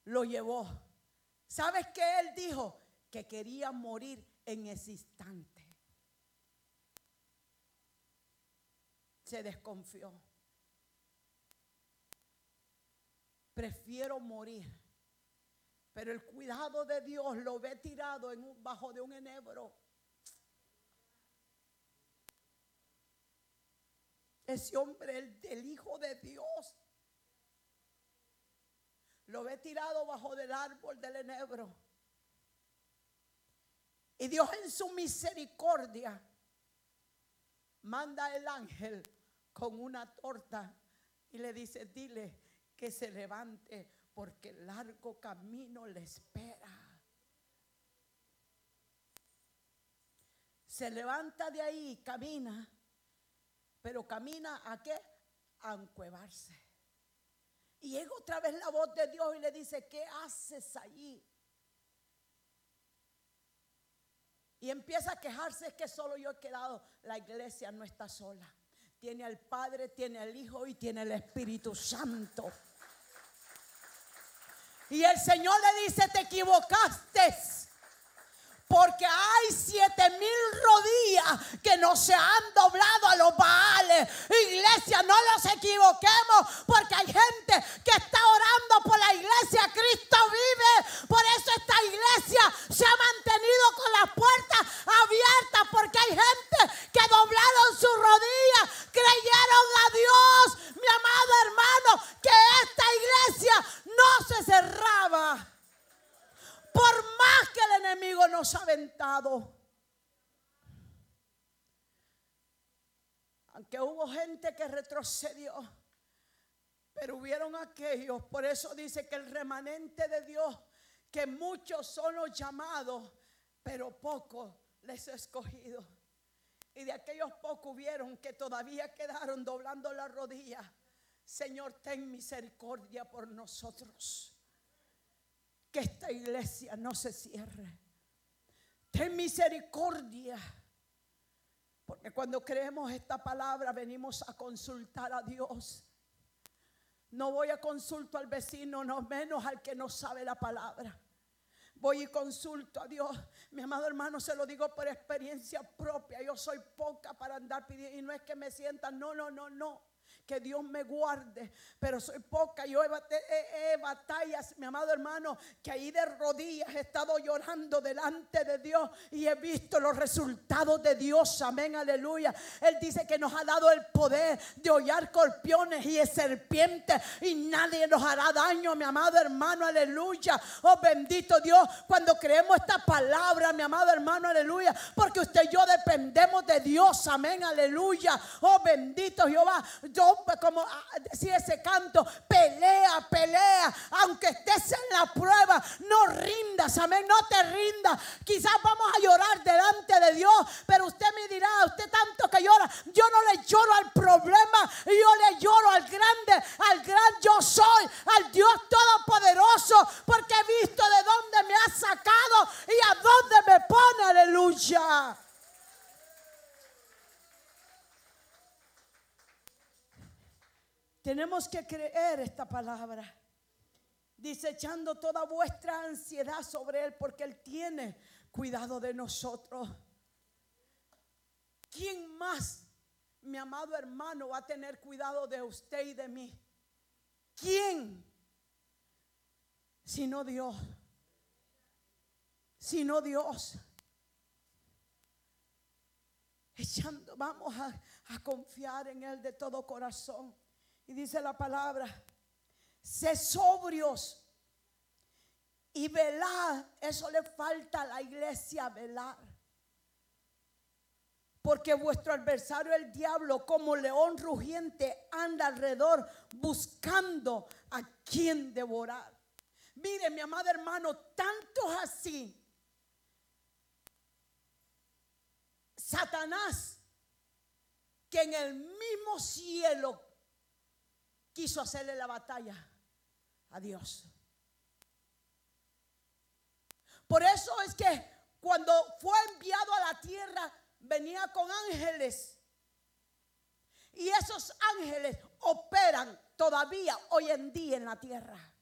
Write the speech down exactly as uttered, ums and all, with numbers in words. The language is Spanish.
lo llevó. ¿Sabes qué él dijo? Que quería morir en ese instante. Se desconfió. Prefiero morir. Pero el cuidado de Dios lo ve tirado en un, bajo de un enebro. Ese hombre, el, el Hijo de Dios, lo ve tirado bajo del árbol del enebro. Y Dios en su misericordia manda el ángel con una torta y le dice: dile que se levante porque el largo camino le espera. Se levanta de ahí y camina, pero camina ¿a qué? A encuevarse. Y llega otra vez la voz de Dios y le dice: ¿qué haces allí? Y empieza a quejarse: es que solo yo he quedado. La iglesia no está sola. Tiene al Padre, tiene al Hijo y tiene el Espíritu Santo. Y el Señor le dice: te equivocaste, porque hay siete mil rodillas que no se han doblado a los Baales. Iglesia, no nos equivoquemos, porque hay gente que está orando por la iglesia. Cristo vive. Por eso esta iglesia se ha mantenido con las puertas abiertas, porque hay gente que doblaron sus rodillas, creyeron a Dios. Mi amado hermano, que esta iglesia no se cerraba. Por más que el enemigo nos ha aventado. Aunque hubo gente que retrocedió, pero hubieron aquellos. Por eso dice que el remanente de Dios, que muchos son los llamados, pero pocos les he escogido. Y de aquellos pocos hubieron que todavía quedaron doblando las rodillas. Señor, ten misericordia por nosotros. Que esta iglesia no se cierre. Ten misericordia. Porque cuando creemos esta palabra venimos a consultar a Dios. No voy a consultar al vecino, no menos al que no sabe la palabra. Voy y consulto a Dios. Mi amado hermano, se lo digo por experiencia propia. Yo soy poca para andar pidiendo. Y no es que me sientan, no, no, no, no. Que Dios me guarde, pero soy poca. Yo he, he, he batallas, mi amado hermano, que ahí de rodillas he estado llorando delante de Dios y he visto los resultados de Dios. Amén, aleluya. Él dice que nos ha dado el poder de hollar escorpiones y serpientes y nadie nos hará daño, mi amado hermano, aleluya. Oh, bendito Dios, cuando creemos esta palabra, mi amado hermano, aleluya, porque usted y yo dependemos de Dios. Amén, aleluya. Oh, bendito Jehová. Yo, como decía ese canto, pelea, pelea, aunque estés en la prueba, no rindas, amén, no te rindas. Quizás vamos a llorar delante de Dios, pero usted me dirá: usted tanto que llora. Yo no le lloro al problema, yo le lloro al grande, al gran yo soy, al Dios todopoderoso, porque he visto de dónde me ha sacado y a dónde me pone, aleluya. Tenemos que creer esta palabra. Dice: echando toda vuestra ansiedad sobre Él, porque Él tiene cuidado de nosotros. ¿Quién más, mi amado hermano, va a tener cuidado de usted y de mí? ¿Quién? Sino Dios. Sino Dios. Echando, vamos a, a confiar en Él de todo corazón. Y dice la palabra: sed sobrios y velad. Eso le falta a la iglesia, velar. Porque vuestro adversario, el diablo, como león rugiente, anda alrededor buscando a quien devorar. Mire, mi amado hermano, tanto es así. Satanás, que en el mismo cielo quiso hacerle la batalla a Dios. Por eso es que cuando fue enviado a la tierra, venía con ángeles. Y esos ángeles operan todavía hoy en día en la tierra.